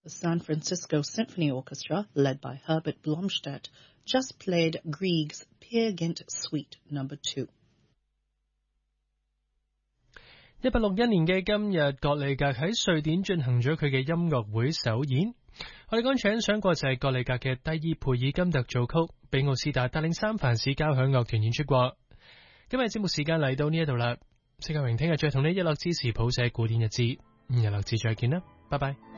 The San Francisco Symphony Orchestra, led by Herbert Blomstedt, just played Grieg's Peer Gynt Suite No. 2。 1861年嘅今日，葛利格喺瑞典進行咗佢嘅音樂會首演。我哋剛才欣賞過就係葛利格嘅第二培爾金特組曲，俾奧斯達帶領三藩市交響樂團演出過。今日節目時間嚟到呢一度啦，石教榮聽日再同你一樂支持譜寫古典日誌，日落至再見啦，拜拜。